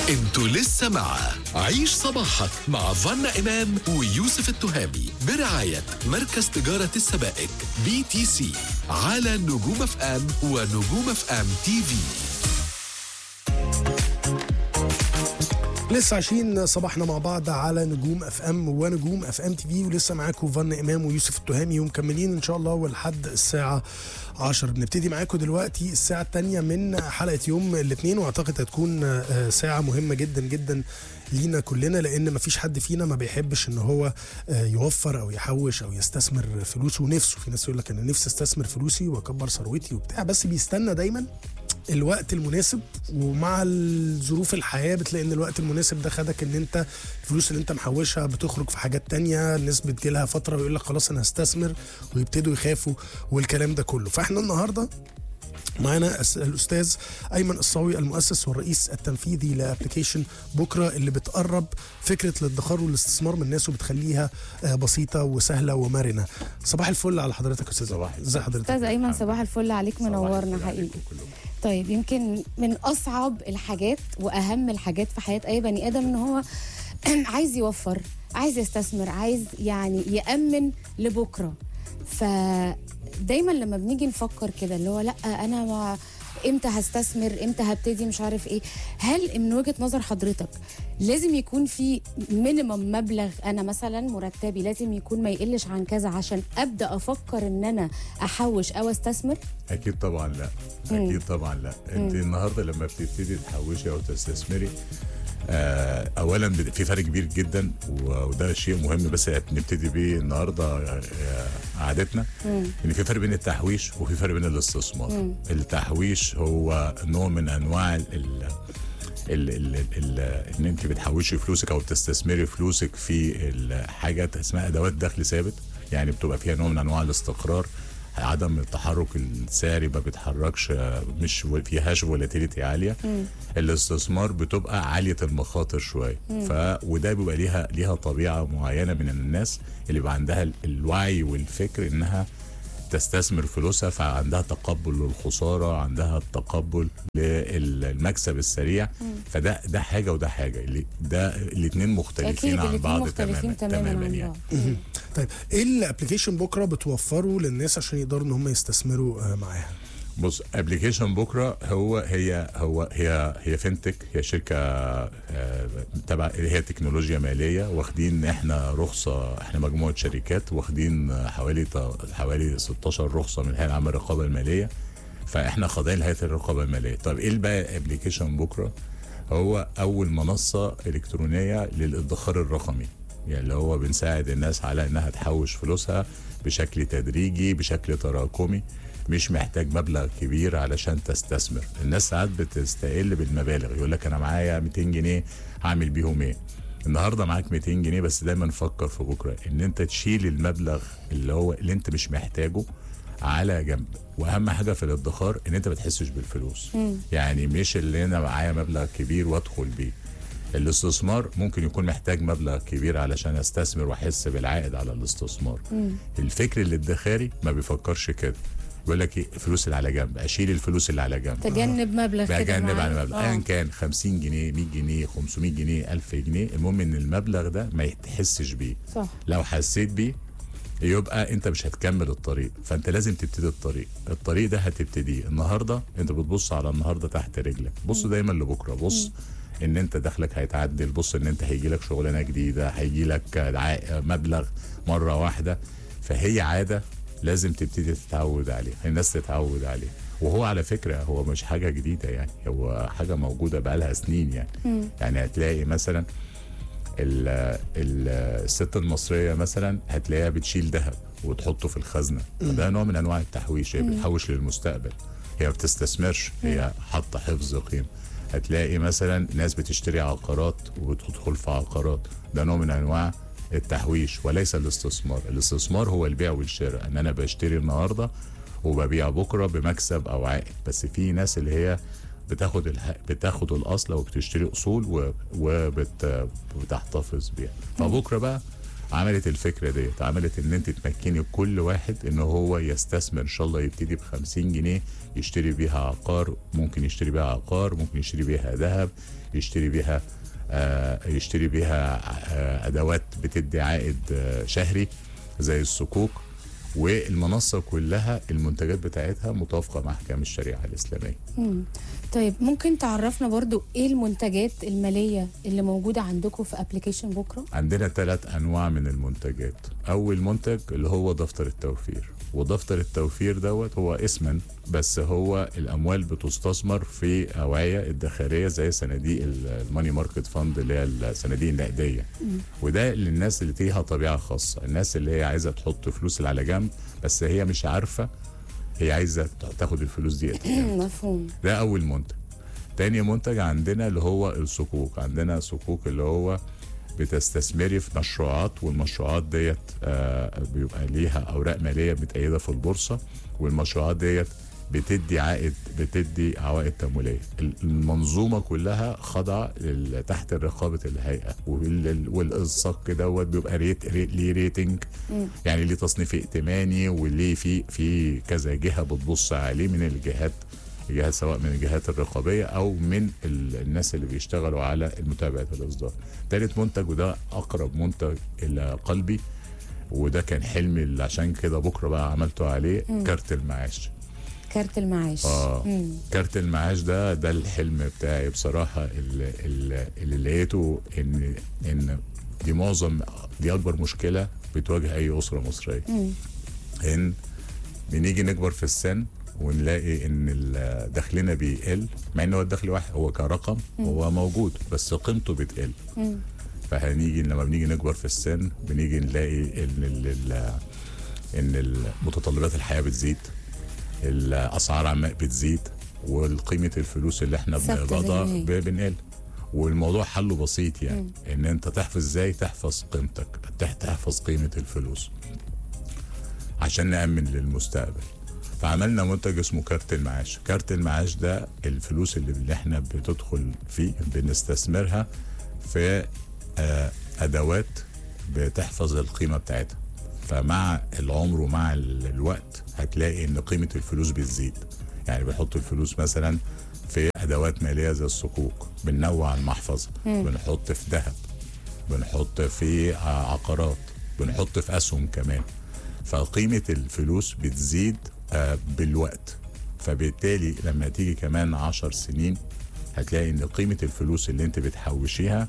انتوا لسه مع عيش صباحك مع فانا إمام ويوسف التهامي برعاية مركز تجارة السبائك BTC على نجوم اف ام ونجوم اف ام تي في. لسه عايشين صباحنا مع بعض على نجوم اف ام ونجوم اف ام تي في، ولسه معاكم فن امام ويوسف التهامي ومكملين ان شاء الله ولحد الساعه 10. بنبتدي معاكم دلوقتي الساعه الثانيه من حلقه يوم الاثنين، واعتقد هتكون ساعه مهمه جدا جدا لينا كلنا، لان مفيش حد فينا ما بيحبش ان هو يوفر او يحوش او يستثمر فلوسه. ونفسه، في ناس يقول لك انا نفسي استثمر فلوسي واكبر ثروتي وبتاع، بس بيستنى دايما الوقت المناسب. ومع الظروف الحياة بتلاقي ان الوقت المناسب ده خدك ان انت الفلوس اللي انت محوشها بتخرج في حاجات تانية. الناس بتجيلها فترة ويقول لك خلاص انا هستثمر، ويبتدوا يخافوا والكلام ده كله. فاحنا النهاردة معنا الأستاذ أيمن الصاوي، المؤسس والرئيس التنفيذي لأبليكيشن بكرة، اللي بتقرب فكرة الادخار والاستثمار من الناس وبتخليها بسيطة وسهلة ومرنة. صباح الفل على حضرتك أستاذ. صباح ازي حضرتك أستاذ أيمن؟ صباح الفل عليك، منورنا حقيقي. طيب، يمكن من أصعب الحاجات وأهم الحاجات في حياة أي بني آدم إن هو عايز يوفر، عايز يستثمر، عايز يعني يأمن لبكرة. فدايما لما بنيجي نفكر كده اللي هو لا انا ما امتى هستثمر، امتى هبتدي، مش عارف ايه، هل من وجهة نظر حضرتك لازم يكون في مينيمم مبلغ؟ انا مثلا مرتبي لازم يكون ما يقلش عن كذا عشان ابدا افكر ان انا احوش او استثمر؟ اكيد طبعا لا، اكيد طبعا لا. انت النهارده لما بتبتدي تحوشي او تستثمري، اولا في فرق كبير جدا، وده شيء مهم بس نبتدي بيه النهارده قعدتنا، ان في فرق بين التحويش وفي فرق بين الاستثمار. التحويش هو نوع من انواع ان انت بتحوشي فلوسك او بتستثمري فلوسك في حاجات اسمها ادوات دخل ثابت، يعني بتبقى فيها نوع من انواع الاستقرار، عدم التحرك السعري، ما بيتحركش، مش فيهاش فولاتيليتي عاليه. الاستثمار بتبقى عاليه المخاطر شويه، وده بيبقى ليها طبيعه معينه من الناس اللي بيبقى عندها الوعي والفكر انها تستثمر فلوسها، فعندها تقبل للخساره، عندها تقبل للمكسب السريع. فده حاجه وده حاجه، ده الاثنين مختلفين عن بعض تماما يعني. طيب، ايه الابلكيشن بكره بتوفره للناس عشان يقدروا ان هم يستثمروا معاها؟ بص، ابلكيشن بكره هي فينتك، هي شركه تبع، هي تكنولوجيا ماليه، واخدين احنا رخصه، احنا مجموعه شركات واخدين حوالي 16 رخصه من الهيئه العامه للرقابه الماليه، فاحنا خاضعين لهيئه الرقابه الماليه. طب ايه بقى ابلكيشن بكره؟ هو اول منصه الكترونيه للادخار الرقمي، يعني اللي هو بنساعد الناس على انها تحوش فلوسها بشكل تدريجي، بشكل تراكمي، مش محتاج مبلغ كبير علشان تستثمر. الناس ساعات بتستقل بالمبالغ، يقول لك انا معايا 200 جنيه هعمل بيهم ايه؟ النهارده معاك 200 جنيه، بس دايما فكر في بكره ان انت تشيل المبلغ اللي انت مش محتاجه على جنب. واهم حاجه في الادخار ان انت ما تحسش بالفلوس، يعني مش اللي انا معايا مبلغ كبير وادخل بيه. الاستثمار ممكن يكون محتاج مبلغ كبير علشان استثمر واحس بالعائد على الاستثمار. الفكر الادخاري ما بيفكرش كده، بيقول لك ايه؟ الفلوس اللي على جنب، اشيل الفلوس اللي على جنب، تجنب مبلغ كده، بجنب على مبلغ ايا كان، 50 جنيه 100 جنيه 500 جنيه 1000 جنيه، المهم ان المبلغ ده ما يتحسش بيه. صح. لو حسيت بيه يبقى انت مش هتكمل الطريق، فانت لازم تبتدي الطريق ده هتبتدي النهارده. انت بتبص على النهارده تحت رجلك، بص دايما لبكره، بص ان انت دخلك هيتعدل، بص ان انت هيجي لك شغلانه جديده، هيجي لك مبلغ مره واحده. فهي عاده لازم تبتدي تتعود عليه، الناس تتعود عليه. وهو على فكره هو مش حاجه جديده، يعني هو حاجه موجوده بقالها سنين يعني. يعني هتلاقي مثلا الست المصريه مثلا هتلاقيها بتشيل ذهب وتحطه في الخزنه، ده نوع من انواع التحويش، هي بتحوش للمستقبل، هي ما بتستثمرش، هي حاطه حفظ قيمه. هتلاقي مثلا ناس بتشتري عقارات وبتدخل في عقارات، ده نوع من انواع التحويش وليس الاستثمار. الاستثمار هو البيع والشراء، ان انا بشتري النهارده وببيع بكره بمكسب او عائد. بس في ناس اللي هي بتاخد الاصل وبتشتري اصول وبتحتفظ بيها. فبكره بقى عملت الفكره ديت، عملت ان انت تمكني كل واحد ان هو يستثمر، ان شاء الله يبتدي ب50 جنيه يشتري بيها عقار، ممكن يشتري بيها عقار، ممكن يشتري بيها ذهب، يشتري بيها ادوات بتدي عائد شهري زي الصكوك. والمنصه كلها المنتجات بتاعتها متوافقه مع احكام الشريعه الاسلاميه. طيب ممكن تعرفنا برضو ايه المنتجات الماليه اللي موجوده عندكم في ابلكيشن بكره؟ عندنا 3 انواع من المنتجات. اول منتج اللي هو دفتر التوفير، ودفتر التوفير دوت هو اسما، بس هو الاموال بتستثمر في اوعيه ادخاريه زي صناديق الماني ماركت فاند اللي هي الصناديق النقديه. وده للناس اللي ليها طبيعه خاصه، الناس اللي هي عايزه تحط فلوس اللي على جنب بس هي مش عارفه هي عايزه تاخد الفلوس دي مفهوم. ده اول منتج. تاني منتج عندنا اللي هو الصكوك. عندنا صكوك اللي هو بتستثمري في مشروعات، والمشروعات ديت بيبقى ليها اوراق ماليه متأيده في البورصه، والمشروعات ديت بتدي عوائد تمويليه. المنظومه كلها خاضعه تحت رقابه الهيئه، والصك دوت بيبقى ليه ريتنج، يعني ليه تصنيف ائتماني، وليه في كذا جهه بتبص عليه من الجهات سواء من الجهات الرقابيه او من الناس اللي بيشتغلوا على متابعه الاصدار. ثالث منتج وده اقرب منتج الى قلبي، وده كان حلمي اللي عشان كده بكره بقى عملته عليه، كارت المعاش. كارت المعاش. كارت المعاش ده الحلم بتاعي بصراحه، اللي لقيته ان دي اكبر مشكله بتواجه اي اسره مصريه. ان بنيجي نكبر في السن ونلاقي ان دخلنا بيقل، مع ان هو الدخل واحد، هو كرقم هو موجود بس قيمته بتقل. فهنيجي لما بنيجي نكبر في السن بنيجي نلاقي ان متطلبات الحياه بتزيد، الاسعار عمال بتزيد، والقيمه الفلوس اللي احنا بنقبضها بنقل. والموضوع حله بسيط، يعني ان انت تحفظ قيمتك، تحفظ قيمه الفلوس عشان نأمن للمستقبل. فعملنا منتج اسمه كارت المعاش. كارت المعاش ده الفلوس اللي احنا بتدخل فيه بنستثمرها في ادوات بتحفظ القيمه بتاعتها. فمع العمر ومع الوقت هتلاقي ان قيمه الفلوس بتزيد. يعني بنحط الفلوس مثلا في ادوات ماليه زي الصكوك، بننوع المحفظه، بنحط في ذهب، بنحط في عقارات، بنحط في اسهم كمان. فقيمه الفلوس بتزيد بالوقت. فبالتالي لما تيجي كمان 10 سنين هتلاقي ان قيمه الفلوس اللي انت بتحوشيها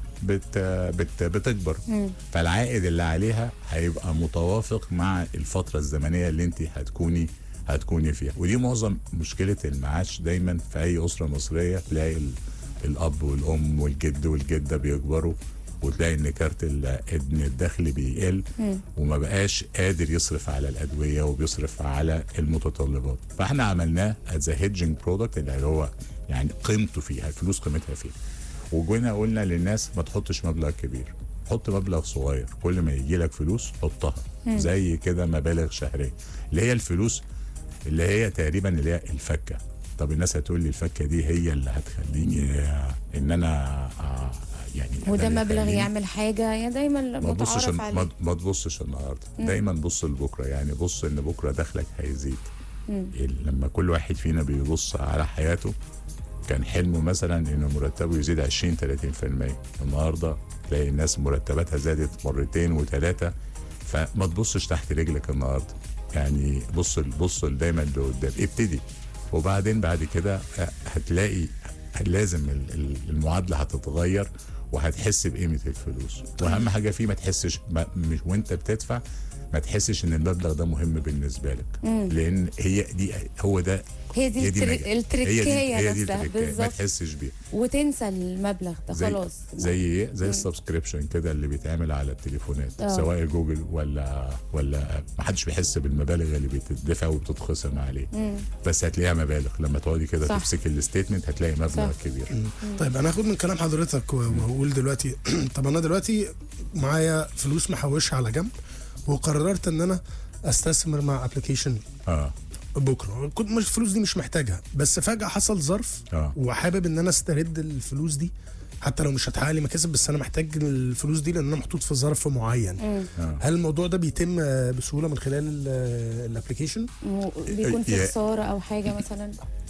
بتكبر. فالعائد اللي عليها هيبقى متوافق مع الفتره الزمنيه اللي انت هتكوني فيها. ودي معظم مشكله المعاش دايما في اي اسره مصريه. تلاقي الاب والام والجد والجده بيكبروا، وتلاقي ان كارت الدخل بيقل وما بقاش قادر يصرف على الادويه وبيصرف على المتطلبات. فاحنا عملناه از هيدجنج برودكت، اللي هو يعني قيمته فيها، الفلوس قيمتها فيها. وجينا قلنا للناس ما تحطش مبلغ كبير، حط مبلغ صغير، كل ما يجي لك فلوس حطها زي كده مبالغ شهريه، اللي هي الفلوس اللي هي تقريبا اللي هي الفكه. طب الناس هتقول لي الفكه دي هي اللي هتخليني ان انا يعني وده مبلغ يعمل حاجه، يعني دايما متعارف عليه. ما تبصش النهارده، دايما بص لبكره. يعني بص ان بكره دخلك هيزيد. لما كل واحد فينا بيبص على حياته، كان حلمه مثلا ان مرتبه يزيد 20-30%، النهارده تلاقي الناس مرتباتها زادت مرتين وثلاثه. فما تبصش تحت رجلك النهارده، يعني بص دايما لقدام، ابتدي. وبعدين بعد كده هتلاقي لازم المعادله هتتغير وهتحس بقيمه الفلوس. واهم حاجه فيه ما تحسش مش وانت بتدفع ما تحسش ان المبلغ ده مهم بالنسبه لك. لان هي دي التركية نفسها بالظبط، ما تحسش بيها وتنسى المبلغ ده خلاص. زي ايه؟ زي السبسكريبشن كده اللي بيتعمل على التليفونات، سواء جوجل ولا ما حدش بيحس بالمبالغ اللي بتدفع وبتتخصم عليه. بس هتلاقيها مبالغ لما تقعدي كده تمسك الستيتمنت هتلاقي مبلغ كبير. طيب انا هاخد من كلام حضرتك وهقول دلوقتي طب انا دلوقتي معايا فلوس محوشها على جنب وقررت ان انا استثمر مع ابلكيشن. بكره كنت مش الفلوس دي مش محتاجها، بس فجاه حصل ظرف وحابب ان انا استرد الفلوس دي حتى لو مش هتحقق لي مكاسب، بس انا محتاج الفلوس دي لان انا محطوط في ظرف معين. هل الموضوع ده بيتم بسهوله من خلال الابلكيشن؟ بيكون في خساره او حاجه مثلا؟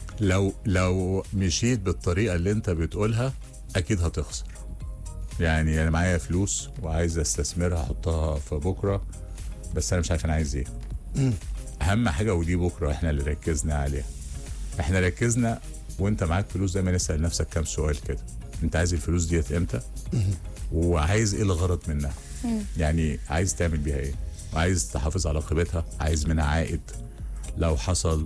لو مشيت بالطريقه اللي انت بتقولها اكيد هتخسر. يعني انا معايا فلوس وعايز استثمرها احطها في بكره، بس انا مش عارف انا عايز ايه. اهم حاجه ودي بكره احنا اللي ركزنا عليها. احنا ركزنا وانت معاك فلوس دايما اسال نفسك كام سؤال كده. انت عايز الفلوس ديت امتى؟ وعايز ايه الغرض منها؟ يعني عايز تعمل بيها ايه؟ وعايز تحافظ على قيمتها؟ عايز منها عائد؟ لو حصل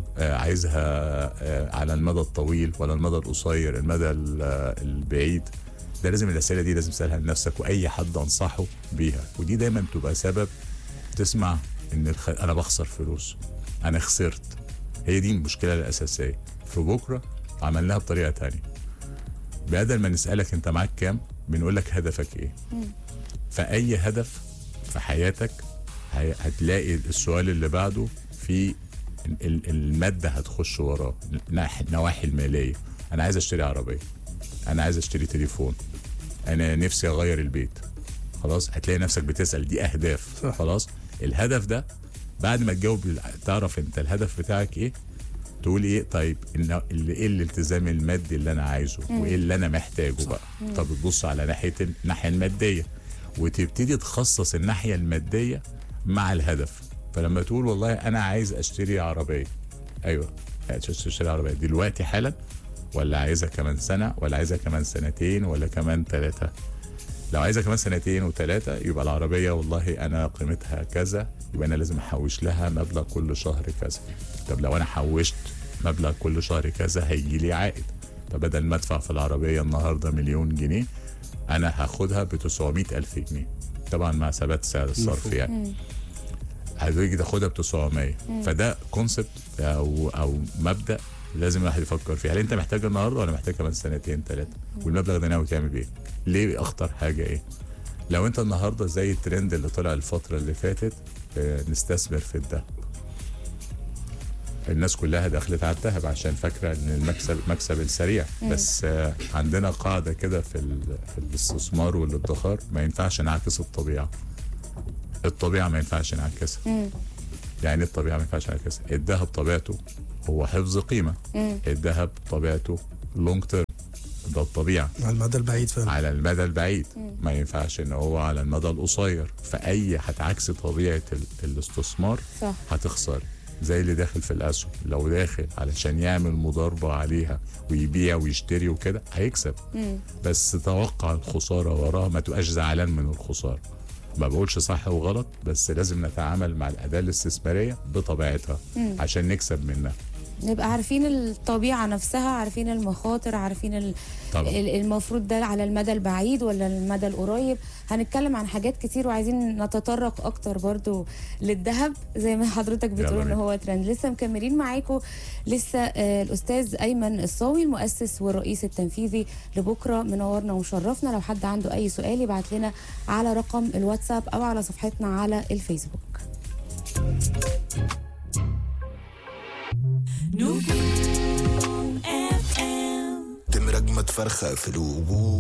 عايزها على المدى الطويل ولا المدى القصير، المدى البعيد؟ ده لازم الاسئله دي لازم تسالها لنفسك، واي حد انصحه بيها. ودي دايما بتبقى سبب تسمع ان انا بخسر فلوس، انا خسرت. هي دي المشكله الاساسيه. في بكره عملناها بطريقه تانية. بدل ما نسالك انت معاك كام، بنقول لك هدفك ايه. فاي هدف في حياتك هتلاقي السؤال اللي بعده في الماده هتخش وراه، النواحي الماليه. انا عايز اشتري عربيه، انا عايز اشتري تليفون، انا نفسي اغير البيت. خلاص هتلاقي نفسك بتسال، دي اهداف. خلاص الهدف ده بعد ما تجاوب تعرف انت الهدف بتاعك ايه، تقول ايه طيب ايه الالتزام المادي اللي انا عايزه وايه اللي انا محتاجه بقى. طب تبص على الناحيه الماديه وتبتدي تخصص الناحيه الماديه مع الهدف. فلما تقول والله انا عايز اشتري عربيه، ايوه تشتري عربيه دلوقتي حالا ولا عايزها كمان سنه ولا عايزها كمان سنتين ولا كمان 3؟ لو عايزها كمان 2 و3 يبقى العربيه والله انا قيمتها كذا، يبقى انا لازم احوش لها مبلغ كل شهر كذا. طب لو انا حوشت مبلغ كل شهر كذا هيجي لي عائد. فبدل ما ادفع في العربيه النهارده 1,000,000 جنيه انا هاخدها ب 900,000 جنيه، طبعا مع ثبات سعر الصرف. يعني هتيجي تاخدها ب 900. فده كونسبت او مبدا لازم الواحد يفكر فيه. هل انت محتاج النهارده ولا محتاج كمان 2 3؟ والمبلغ ده ناوي تعمل بيه ليه؟ اخطر حاجه ايه؟ لو انت النهارده زي الترند اللي طلع الفتره اللي فاتت نستثمر في الذهب، الناس كلها دخلت على الذهب عشان فاكره ان المكسب السريع. بس عندنا قاعده كده في الاستثمار والادخار، ما ينفعش نعكس الطبيعه ما ينفعش نعكسها. يعني الطبيعه ما ينفعش نعكسها. الذهب طبيعته هو حفظ قيمه، الذهب طبيعته لونج تيرم، ده الطبيعه على المدى البعيد فعلا. على المدى البعيد ما ينفعش ان هو على المدى القصير. فاي هتعكس طبيعه الاستثمار صح. هتخسر. زي اللي داخل في الاسهم، لو داخل علشان يعمل مضاربه عليها ويبيع ويشتري وكده هيكسب. بس توقع الخساره وراها، ما تبقاش زعلان من الخساره. ما بقولش صح وغلط، بس لازم نتعامل مع الاداه الاستثماريه بطبيعتها عشان نكسب منها. نبقى عارفين الطبيعة نفسها، عارفين المخاطر، عارفين المفروض ده على المدى البعيد ولا المدى القريب. هنتكلم عن حاجات كتير وعايزين نتطرق اكتر برضو للذهب زي ما حضرتك بتقول ان هو ترند. لسه مكملين معاكم. لسه الاستاذ ايمن الصاوي المؤسس والرئيس التنفيذي لبكره منورنا ومشرفنا. لو حد عنده اي سؤال يبعت لنا على رقم الواتساب او على صفحتنا على الفيسبوك. تم رجمة فرخة في الوجوه.